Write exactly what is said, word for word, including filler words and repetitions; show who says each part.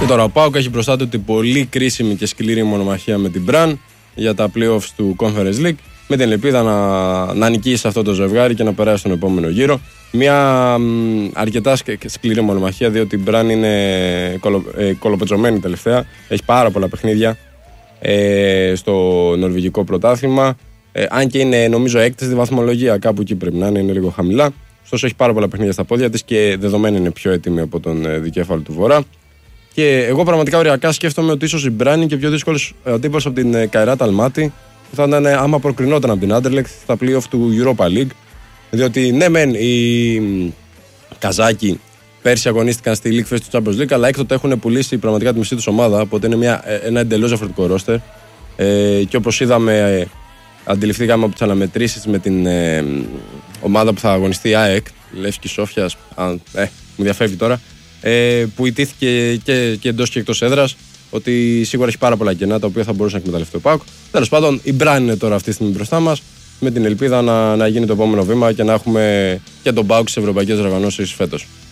Speaker 1: Και τώρα ο ΠΑΟΚ έχει μπροστά του την πολύ κρίσιμη και σκληρή μονομαχία με την Μπραν για τα playoffs του Conference League, με την ελπίδα να, να νικήσει αυτό το ζευγάρι και να περάσει στον επόμενο γύρο. Μια μ, αρκετά σκληρή μονομαχία, διότι η Μπραν είναι κολο, ε, κολοπετσωμένη τελευταία. Έχει πάρα πολλά παιχνίδια ε, στο νορβηγικό πρωτάθλημα. Ε, αν και είναι νομίζω έκτη στη βαθμολογία, κάπου εκεί πρέπει να είναι, είναι λίγο χαμηλά. Ωστόσο έχει πάρα πολλά παιχνίδια στα πόδια της και δεδομένη είναι πιο έτοιμη από τον ε, δικέφαλο του Βορρά. Και εγώ πραγματικά οριακά σκέφτομαι ότι ίσως η Μπραν είναι και πιο δύσκολος αντίπαλος από την Καϊράτ Αλμάτι, που θα ήταν άμα προκρινόταν από την Άντερλεχτ στα playoff του Europa League. Διότι ναι, μεν οι Καζάκοι πέρσι αγωνίστηκαν στη League Fest του Champions League, αλλά έκτοτε έχουν πουλήσει πραγματικά τη μισή του ομάδα. Οπότε είναι μια, ένα εντελώς διαφορετικό ρόστερ. Ε, και όπως είδαμε, ε, αντιληφθήκαμε από τις αναμετρήσεις με την ε, ομάδα που θα αγωνιστεί η ΑΕΚ, Λεύσκη Σόφιας, ε, μου διαφεύγει τώρα. Ε, που ιτήθηκε και, και εντός και εκτός έδρας, ότι σίγουρα έχει πάρα πολλά κενά τα οποία θα μπορούσε να εκμεταλλευτεί ο ΠΑΟΚ. Τέλος πάντων, η Μπραν είναι τώρα αυτή τη στιγμή μπροστά μας, με την ελπίδα να, να γίνει το επόμενο βήμα και να έχουμε και τον ΠΑΟΚ στις ευρωπαϊκές διοργανώσεις φέτος.